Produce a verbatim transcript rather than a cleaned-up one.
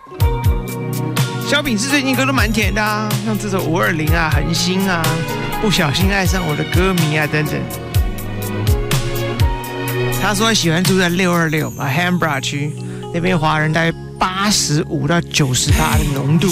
小品是最近歌都蛮甜的啊，像这首五二零啊、恒星啊、不小心爱上我的歌迷啊等等。他说喜欢住在六二六啊 Canberra 区那边，华人大概八十五到九十八的浓度。